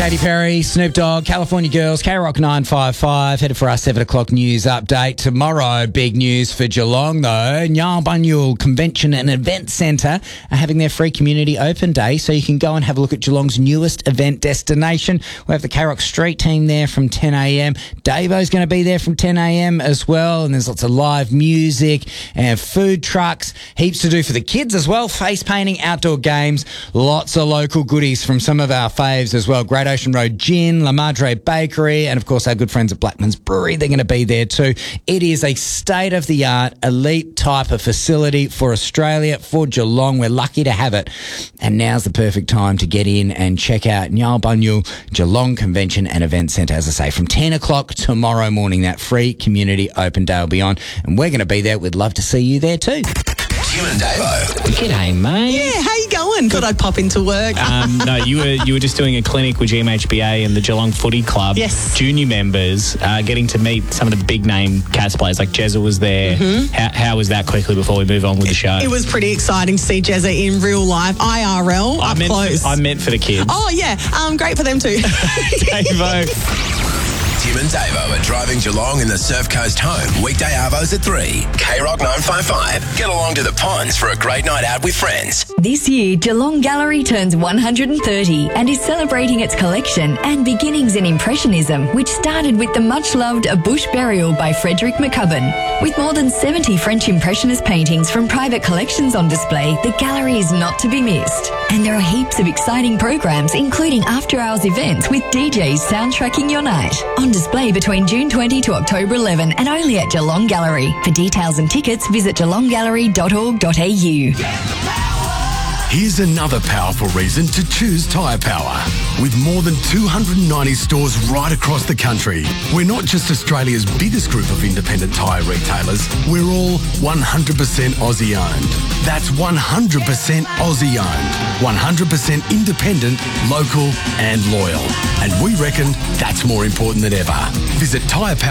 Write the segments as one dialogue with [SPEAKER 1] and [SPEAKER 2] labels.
[SPEAKER 1] Katy Perry, Snoop Dogg, California Girls, K-Rock 955, headed for our 7 o'clock news update. Tomorrow, big news for Geelong though. Nyal Bunyul Convention and Event Centre are having their free community open day, so you can go and have a look at Geelong's newest event destination. We have the K-Rock Street team there from 10am. Davo's going to be there from 10am as well, and there's lots of live music and food trucks. Heaps to do for the kids as well. Face painting, outdoor games, lots of local goodies from some of our faves as well. Great Ocean Road Gin, La Madre Bakery, and of course our good friends at Blackman's Brewery. They're going to be there too. It is a state-of-the-art, elite type of facility for Australia, for Geelong. We're lucky to have it. And now's the perfect time to get in and check out Nyal Bunyul Geelong Convention and Event Centre, as I say, from 10 o'clock tomorrow morning. That free community open day will be on, and we're going to be there. We'd love to see you there too.
[SPEAKER 2] Jim and Davo.
[SPEAKER 1] G'day, mate.
[SPEAKER 3] Yeah, how you going? Thought I'd pop into work.
[SPEAKER 4] No, you were just doing a clinic with GMHBA and the Geelong Footy Club.
[SPEAKER 3] Yes.
[SPEAKER 4] Junior members, getting to meet some of the big name Cats players, like Jezza was there.
[SPEAKER 3] Mm-hmm.
[SPEAKER 4] How was that, quickly, before we move on with the show?
[SPEAKER 3] It was pretty exciting to see Jezza in real life, IRL, up close.
[SPEAKER 4] I meant for the kids.
[SPEAKER 3] Oh, yeah. Great for them too.
[SPEAKER 4] Davo.
[SPEAKER 2] Tim and Davo are driving Geelong in the Surf Coast home. Weekday arvos at 3. K-Rock 955. Get along to the ponds for a great night out with friends.
[SPEAKER 5] This year, Geelong Gallery turns 130 and is celebrating its collection and beginnings in Impressionism, which started with the much-loved A Bush Burial by Frederick McCubbin. With more than 70 French Impressionist paintings from private collections on display, the gallery is not to be missed. And there are heaps of exciting programs, including after-hours events with DJs soundtracking your night. On display between June 20 to October 11 and only at Geelong Gallery. For details and tickets, visit geelonggallery.org.au.
[SPEAKER 6] Here's another powerful reason to choose Tyre Power. With more than 290 stores right across the country, we're not just Australia's biggest group of independent tyre retailers, we're all 100% Aussie owned. That's 100% Aussie owned, 100% independent, local and loyal. And we reckon that's more important than ever. Visit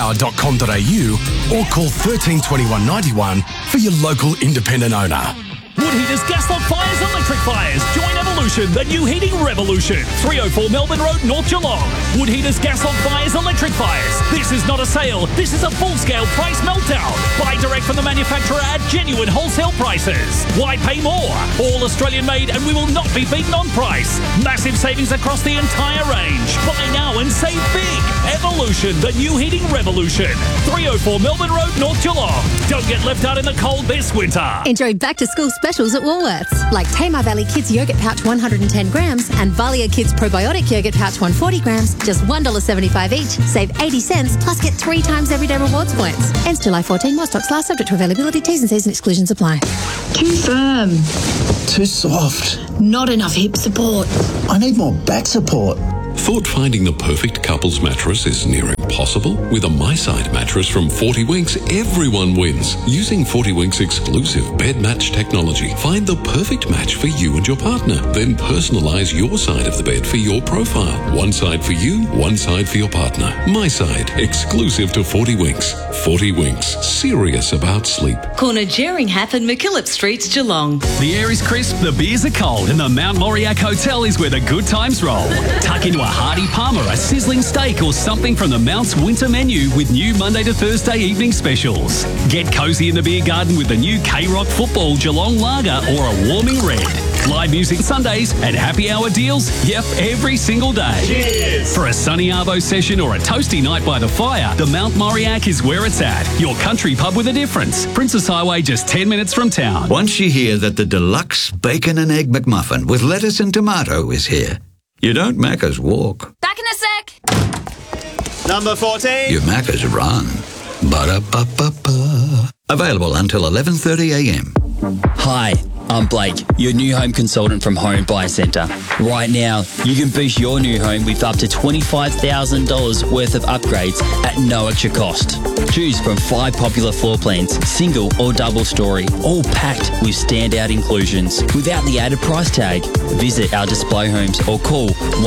[SPEAKER 6] tyrepower.com.au or call 13 21 91 for your local independent owner.
[SPEAKER 7] Wood Heaters, Gaslock Fires, Electric Fires. Join Evolution, the new heating revolution. 304 Melbourne Road, North Geelong. Wood Heaters, Gaslock Fires, Electric Fires. This is not a sale. This is a full-scale price meltdown. Buy direct from the manufacturer at genuine wholesale prices. Why pay more? All Australian made, and we will not be beaten on price. Massive savings across the entire range. Buy now and save big. Evolution, the new heating revolution. 304 Melbourne Road, North Geelong. Don't get left out in the cold this winter.
[SPEAKER 8] Enjoy back-to-school specials at Woolworths, like Tamar Valley Kids Yogurt Pouch 110 grams and Valia Kids Probiotic Yogurt Pouch 140 grams, just $1.75 each. Save 80 cents, plus get 3 times everyday rewards points. Ends July 14. More stocks last, subject to availability. T's and C's and exclusions apply.
[SPEAKER 9] Too firm.
[SPEAKER 10] Too soft.
[SPEAKER 9] Not enough hip support.
[SPEAKER 10] I need more back support.
[SPEAKER 11] Thought finding the perfect couples mattress is near impossible? With a MySide mattress from 40 Winks, everyone wins. Using 40 Winks exclusive bed match technology, find the perfect match for you and your partner. Then personalize your side of the bed for your profile. One side for you, one side for your partner. MySide, exclusive to 40 Winks. 40 Winks, serious about sleep.
[SPEAKER 12] Corner Jeringhap and McKillop Streets, Geelong.
[SPEAKER 7] The air is crisp, the beers are cold, and the Mount Moriac Hotel is where the good times roll. Tuck into a hearty Palmer, a sizzling steak, or something from the Mount's winter menu with new Monday to Thursday evening specials. Get cosy in the beer garden with the new K-Rock Football Geelong Lager or a warming red. Live music Sundays and happy hour deals, yep, every single day. Cheers! For a sunny arvo session or a toasty night by the fire, the Mount Moriac is where it's at. Your country pub with a difference. Princess Highway, just 10 minutes from town.
[SPEAKER 13] Once you hear that the deluxe bacon and egg McMuffin with lettuce and tomato is here, you don't Macca's walk.
[SPEAKER 12] Back in a sec.
[SPEAKER 4] Number 14.
[SPEAKER 13] You Macca's run. Ba-da-ba-ba-ba. Available until 11:30 a.m.
[SPEAKER 14] Hi, I'm Blake, your new home consultant from Home Buyer Centre. Right now, you can boost your new home with up to $25,000 worth of upgrades at no extra cost. Choose from 5 popular floor plans, single or double story, all packed with standout inclusions without the added price tag. Visit our display homes or call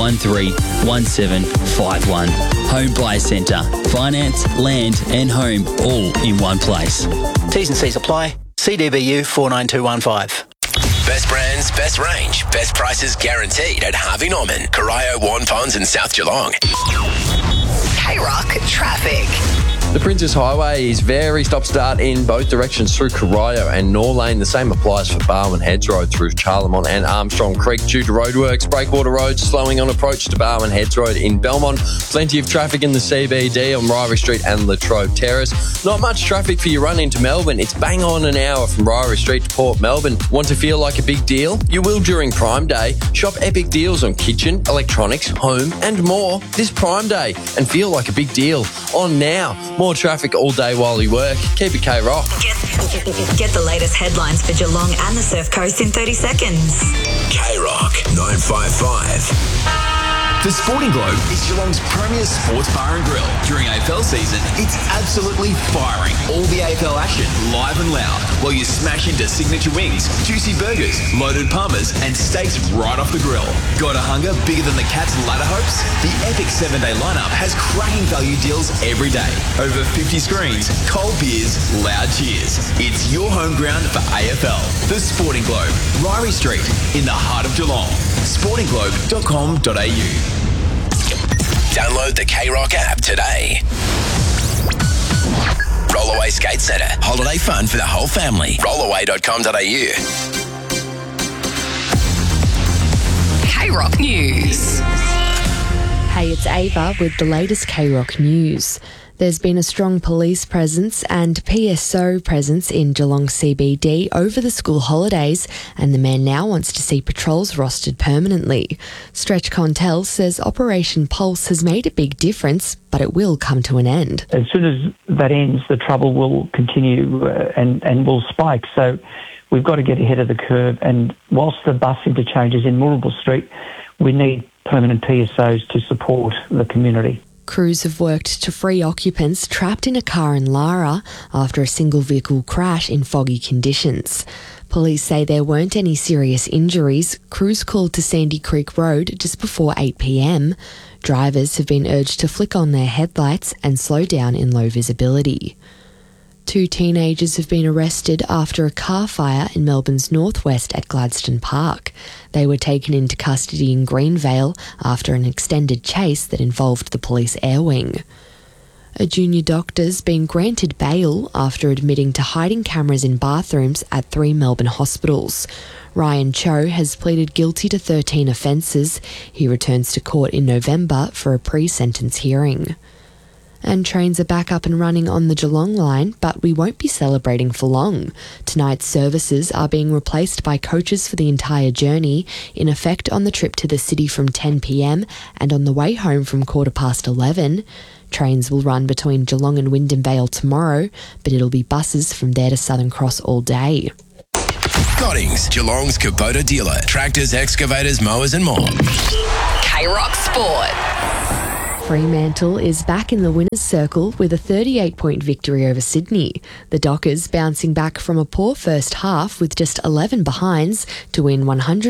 [SPEAKER 14] 131751. Home Buyer Centre. Finance, land and home all in one place.
[SPEAKER 15] T's and C's apply. CDBU 49215.
[SPEAKER 2] Best brands, best range, best prices guaranteed at Harvey Norman, Corio, Warren Ponds and South Geelong.
[SPEAKER 15] K-Rock traffic.
[SPEAKER 16] The Princess Highway is very stop-start in both directions through Corio and Norlane. The same applies for Barwon Heads Road through Charlemont and Armstrong Creek due to roadworks. Breakwater Road slowing on approach to Barwon Heads Road in Belmont. Plenty of traffic in the CBD on Ryrie Street and Latrobe Terrace. Not much traffic for your run into Melbourne. It's bang on an hour from Ryrie Street to Port Melbourne. Want to feel like a big deal? You will during Prime Day. Shop epic deals on kitchen, electronics, home and more this Prime Day and feel like a big deal on now. More traffic all day while you work. Keep it K-Rock.
[SPEAKER 15] Get the latest headlines for Geelong and the Surf Coast in 30 seconds.
[SPEAKER 2] K-Rock 955.
[SPEAKER 17] The Sporting Globe is Geelong's premier sports bar and grill. During AFL season, it's absolutely firing. All the AFL action, live and loud, while you smash into signature wings, juicy burgers, loaded parmas, and steaks right off the grill. Got a hunger bigger than the Cats' ladder hopes? The epic 7-day lineup has cracking value deals every day. Over 50 screens, cold beers, loud cheers. It's your home ground for AFL. The Sporting Globe, Ryrie Street, in the heart of Geelong. sportingglobe.com.au.
[SPEAKER 2] Download the K-Rock app today. Rollaway Skate Centre. Holiday fun for the whole family. Rollaway.com.au.
[SPEAKER 15] K-Rock News.
[SPEAKER 18] Hey, it's Ava with the latest K-Rock News. There's been a strong police presence and PSO presence in Geelong CBD over the school holidays, and the mayor now wants to see patrols rostered permanently. Stretch Contel says Operation Pulse has made a big difference, but it will come to an end.
[SPEAKER 19] As soon as that ends, the trouble will continue and will spike. So we've got to get ahead of the curve. And whilst the bus interchange is in Moorabool Street, we need permanent PSOs to support the community.
[SPEAKER 18] Crews have worked to free occupants trapped in a car in Lara after a single vehicle crash in foggy conditions. Police say there weren't any serious injuries. Crews called to Sandy Creek Road just before 8 p.m. Drivers have been urged to flick on their headlights and slow down in low visibility. 2 teenagers have been arrested after a car fire in Melbourne's northwest at Gladstone Park. They were taken into custody in Greenvale after an extended chase that involved the police air wing. A junior doctor's been granted bail after admitting to hiding cameras in bathrooms at 3 Melbourne hospitals. Ryan Cho has pleaded guilty to 13 offences. He returns to court in November for a pre-sentence hearing. And trains are back up and running on the Geelong line, but we won't be celebrating for long. Tonight's services are being replaced by coaches for the entire journey, in effect on the trip to the city from 10 p.m. and on the way home from 11:15. Trains will run between Geelong and Wyndham Vale tomorrow, but it'll be buses from there to Southern Cross all day.
[SPEAKER 2] Goddings, Geelong's Kubota dealer. Tractors, excavators, mowers and more.
[SPEAKER 15] K-Rock Sport.
[SPEAKER 18] Fremantle is back in the winner's circle with a 38-point victory over Sydney. The Dockers bouncing back from a poor first half with just 11 behinds to win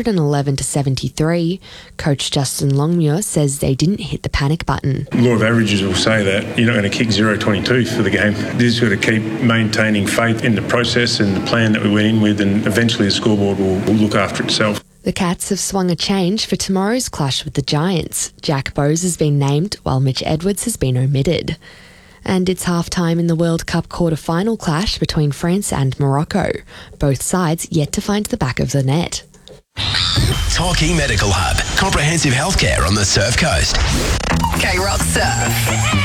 [SPEAKER 18] 111-73. Coach Justin Longmuir says they didn't hit the panic button.
[SPEAKER 20] Law of averages will say that you're not going to kick 0-22 for the game. This is going to keep maintaining faith in the process and the plan that we went in with, and eventually the scoreboard will look after itself.
[SPEAKER 18] The Cats have swung a change for tomorrow's clash with the Giants. Jack Bowes has been named, while Mitch Edwards has been omitted. And it's half-time in the World Cup quarter-final clash between France and Morocco. Both sides yet to find the back of the net.
[SPEAKER 2] Torquay Medical Hub. Comprehensive healthcare on the Surf Coast.
[SPEAKER 15] K-Rock Surf.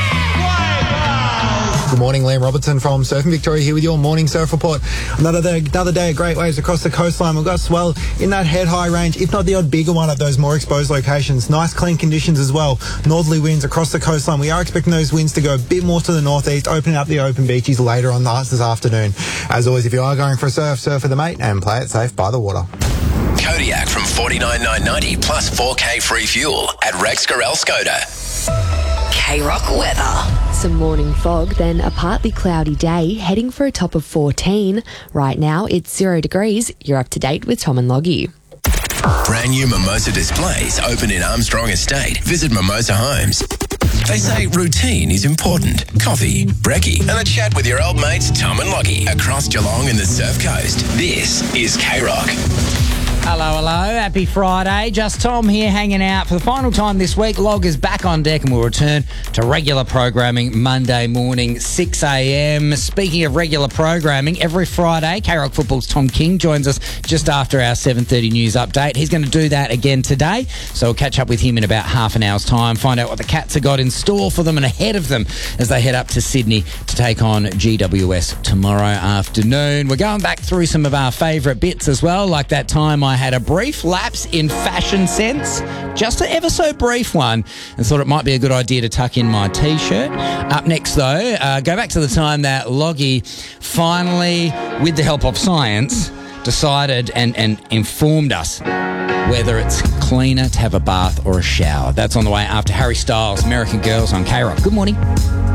[SPEAKER 21] Good morning, Liam Robertson from Surfing Victoria here with your morning surf report. Another day of great waves across the coastline. We've got swell in that head-high range, if not the odd bigger one at those more exposed locations. Nice clean conditions as well. Northerly winds across the coastline. We are expecting those winds to go a bit more to the northeast, opening up the open beaches later on this afternoon. As always, if you are going for a surf with a mate and play it safe by the water.
[SPEAKER 2] Kodiak from $49,990 plus 4K free fuel at Rex Gorel Skoda.
[SPEAKER 15] K-Rock weather.
[SPEAKER 18] Some morning fog, then a partly cloudy day, heading for a top of 14. Right now, it's 0 degrees. You're up to date with Tom and Loggy.
[SPEAKER 2] Brand new Mimosa displays open in Armstrong Estate. Visit Mimosa Homes. They say routine is important. Coffee, brekkie, and a chat with your old mates Tom and Loggy across Geelong and the Surf Coast. This is K-Rock.
[SPEAKER 1] Hello. Happy Friday. Just Tom here hanging out for the final time this week. Log is back on deck and we'll return to regular programming Monday morning, 6 a.m. Speaking of regular programming, every Friday, K-Rock Football's Tom King joins us just after our 7:30 news update. He's going to do that again today, so we'll catch up with him in about half an hour's time, find out what the Cats have got in store for them and ahead of them as they head up to Sydney to take on GWS tomorrow afternoon. We're going back through some of our favourite bits as well, like that time I had a brief lapse in fashion sense, just an ever so brief one, and thought it might be a good idea to tuck in my T-shirt. Up next, though, go back to the time that Loggy finally, with the help of science, decided and informed us whether it's cleaner to have a bath or a shower. That's on the way after Harry Styles' American Girls on K-Rock. Good morning.